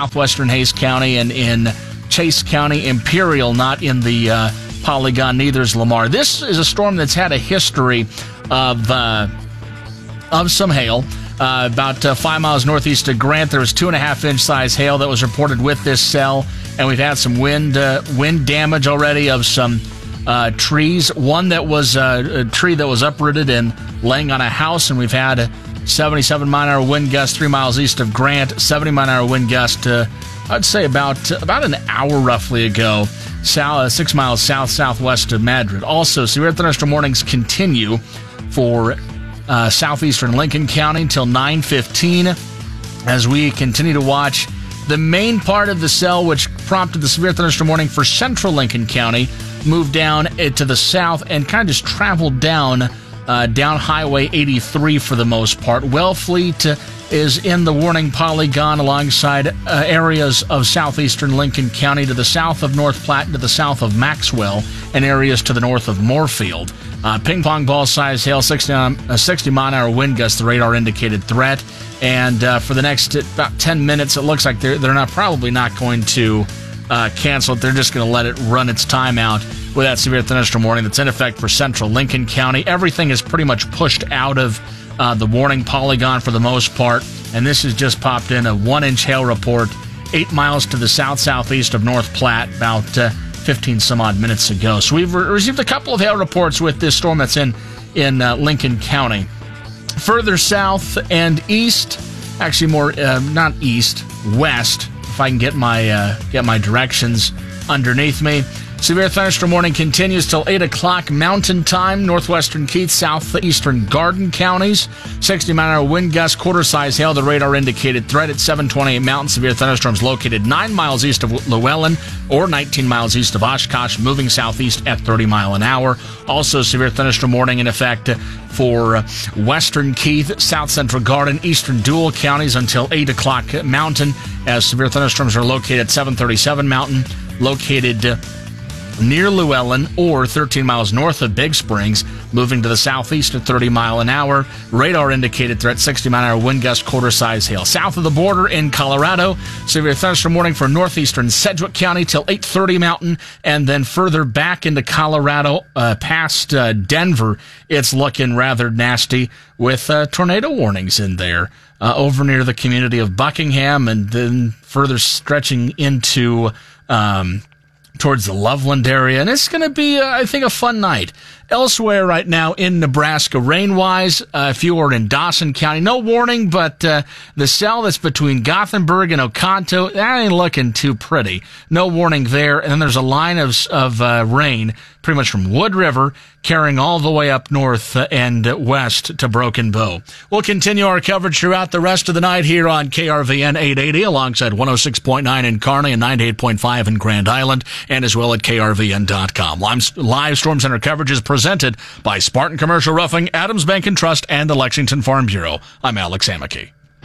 southwestern Hays County, and in Chase County. Imperial, not in the polygon, neither is Lamar. This is a storm that's had a history of some hail. About 5 miles northeast of Grant, there was 2.5-inch size hail that was reported with this cell, and we've had some wind damage already of some trees. One that was a tree that was uprooted and laying on a house, and we've had a 77-mile-an-hour wind gust 3 miles east of Grant, 70-mile-an-hour wind gust, I'd say about an hour roughly ago, 6 miles south-southwest of Madrid. Also, severe thunderstorm warnings continue for southeastern Lincoln County until 9:15 as we continue to watch the main part of the cell, which prompted the severe thunderstorm warning for central Lincoln County, move down to the south and kind of just travel down Highway 83 for the most part. Wellfleet is in the warning polygon alongside areas of southeastern Lincoln County to the south of North Platte, to the south of Maxwell, and areas to the north of Moorfield. Ping pong ball size hail, 60-mile-an-hour wind gust, the radar indicated threat. And for the next about 10 minutes, it looks like they're probably not going to cancel it. They're just going to let it run its time out with that severe thunderstorm warning that's in effect for central Lincoln County. Everything is pretty much pushed out of the warning polygon for the most part, and this has just popped in a 1-inch hail report 8 miles to the south-southeast of North Platte about 15 some odd minutes ago. So we've received a couple of hail reports with this storm that's in Lincoln County. Further south and east, actually more not east, west, if I can get my directions underneath me. Severe thunderstorm warning continues till 8 o'clock Mountain Time, northwestern Keith, southeastern Garden counties. 60-mile-an-hour wind gust, quarter-size hail, the radar indicated threat at 728 Mountain. Severe thunderstorms located 9 miles east of Llewellyn or 19 miles east of Oshkosh, moving southeast at 30 mile an hour. Also, severe thunderstorm warning in effect for western Keith, south central Garden, eastern Dual counties until 8 o'clock Mountain, as severe thunderstorms are located at 737 Mountain, located near Llewellyn or 13 miles north of Big Springs, moving to the southeast at 30 mile an hour. Radar indicated threat, 60-mile-an-hour wind gust, quarter-size hail. South of the border in Colorado, severe thunderstorm warning for northeastern Sedgwick County till 8:30 Mountain, and then further back into Colorado past Denver, it's looking rather nasty with tornado warnings in there over near the community of Buckingham, and then further stretching into towards the Loveland area, and it's going to be, I think, a fun night. Elsewhere right now in Nebraska, rain-wise, if you are in Dawson County, no warning, but the cell that's between Gothenburg and Oconto, that ain't looking too pretty. No warning there, and then there's a line of rain pretty much from Wood River carrying all the way up north and west to Broken Bow. We'll continue our coverage throughout the rest of the night here on KRVN 880 alongside 106.9 in Kearney and 98.5 in Grand Island, and as well at krvn.com. Live Storm Center coverage is presented by Spartan Commercial Roofing, Adams Bank and Trust, and the Lexington Farm Bureau. I'm Alex Amicky.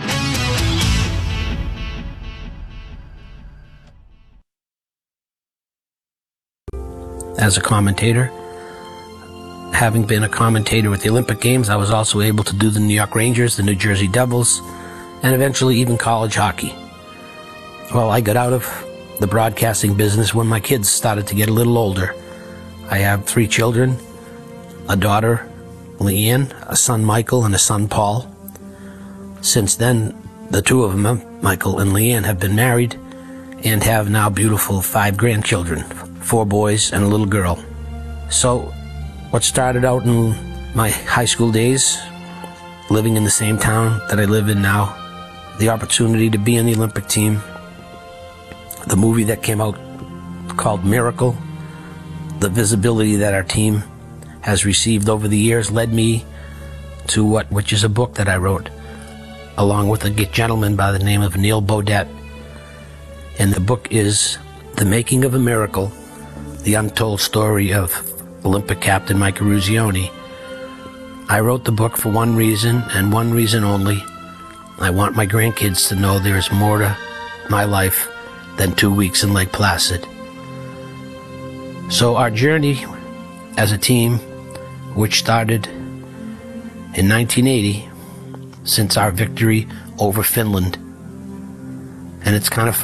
As a commentator, having been a commentator with the Olympic Games, I was also able to do the New York Rangers, the New Jersey Devils, and eventually even college hockey. Well, I got out of the broadcasting business when my kids started to get a little older. I have 3 children, a daughter, Leanne, a son, Michael, and a son, Paul. Since then, the 2 of them, Michael and Leanne, have been married and have now beautiful 5 grandchildren, 4 boys and a little girl. So what started out in my high school days, living in the same town that I live in now, the opportunity to be on the Olympic team, the movie that came out called Miracle, the visibility that our team has received over the years led me to which is a book that I wrote along with a gentleman by the name of Neil Baudet. And the book is The Making of a Miracle, the untold story of Olympic captain Mike Eruzione. I wrote the book for one reason and one reason only. I want my grandkids to know there is more to my life than 2 weeks in Lake Placid. So our journey as a team, which started in 1980, since our victory over Finland, and it's kind of